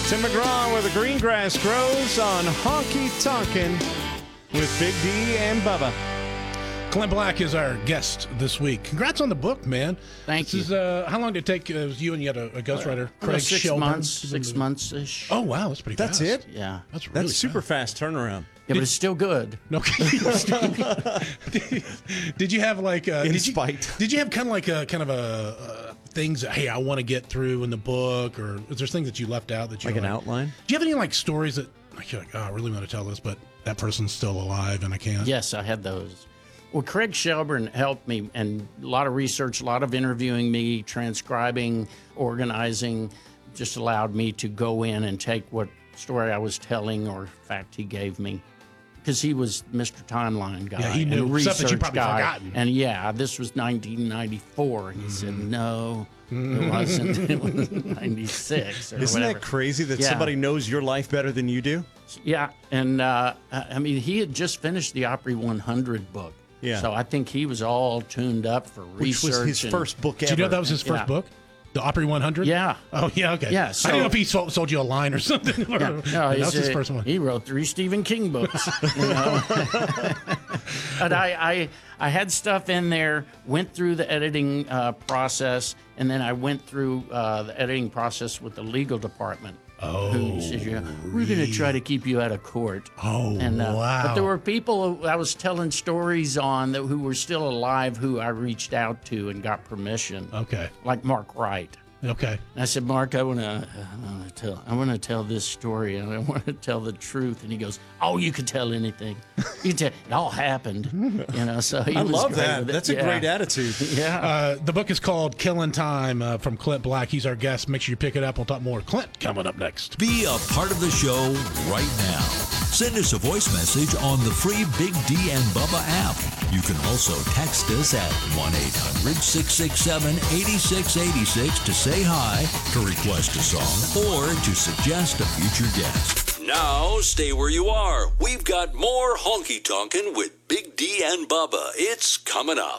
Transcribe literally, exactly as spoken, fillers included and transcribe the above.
Tim McGraw where the green grass grows on Honky Tonkin' with Big D and Bubba. Clint Black is our guest this week. Congrats on the book, man. Thank this you. Is, uh, how long did it take? Uh, it was you and you had a, a ghostwriter, Uh, Craig six Shelburne? months, six months-ish. Oh, wow. That's pretty That's fast. it? Yeah. That's really That's super fast. fast turnaround. Yeah, but it's still good. Okay. did, did you have like uh, In did you, spite. Did you have kind of like a kind of a uh, things that hey I want to get through in the book, or is there things that you left out that you Like an like, outline? Do you have any like stories that like you're like oh I really want to tell this, but that person's still alive and I can't? Yes, I had those. Well, Craig Shelburne helped me, and a lot of research, a lot of interviewing me, transcribing, organizing, just allowed me to go in and take what story I was telling or fact he gave me. Because he was Mister Timeline guy. Yeah, he and knew a stuff that you research probably guy. forgotten. And yeah, this was nineteen ninety-four. And he Mm-hmm. said, no, it wasn't. It was ninety-six or Isn't whatever. that crazy that Yeah. somebody knows your life better than you do? Yeah, and uh, I mean, he had just finished the Opry one hundred book. Yeah. So I think he was all tuned up for Which research. was his and- first book Do ever. you know that was his first Yeah. book? The Opry one hundred? Yeah. Oh, yeah, okay. Yeah, I so- didn't know if he sold, sold you a line or something. Or, Yeah, no, that he's, was his uh, first one. He wrote three Stephen King books. You know? But I, I, I had stuff in there, went through the editing uh, process, and then I went through uh, the editing process with the legal department. Oh, who says, yeah, we're going to try to keep you out of court. Oh, and, uh, wow. But there were people who I was telling stories on that, who were still alive who I reached out to and got permission, Okay. like Mark Wright. Okay. And I said, Mark, I want to, I want to tell, I want to tell this story, and I want to tell the truth. And he goes, "Oh, you can tell anything. You can tell. It all happened." You know, so he I was love great that. with it. That's a Yeah. great attitude. Yeah. Uh, the book is called Killing Time uh, from Clint Black. He's our guest. Make sure you pick it up. We'll talk more. Clint coming up next. Be a part of the show right now. Send us a voice message on the free Big D and Bubba app. You can also text us at one eight hundred six six seven eight six eight six to say hi, to request a song, or to suggest a future guest. Now, stay where you are. We've got more Honky Tonkin' with Big D and Bubba. It's coming up.